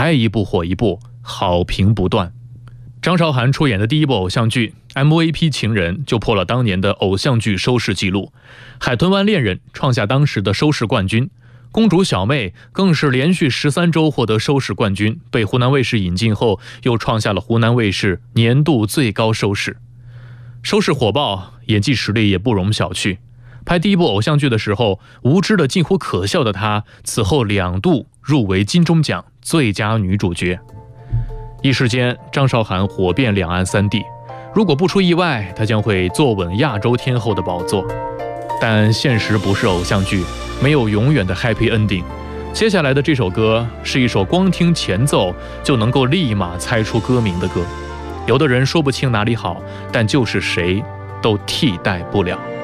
爱一部火一部，好评不断。张韶涵出演的第一部偶像剧 MVP 情人就破了当年的偶像剧收视纪录，海豚湾恋人创下当时的收视冠军，公主小妹更是连续13周获得收视冠军，被湖南卫视引进后又创下了湖南卫视年度最高收视。收视火爆，演技实力也不容小觑。拍第一部偶像剧的时候，无知的近乎可笑的她，此后2度入围金钟奖最佳女主角。一时间，张韶涵火遍两岸3地，如果不出意外，她将会坐稳亚洲天后的宝座。但现实不是偶像剧，没有永远的 happy ending。接下来的这首歌是一首光听前奏就能够立马猜出歌名的歌，有的人说不清哪里好，但就是谁都替代不了。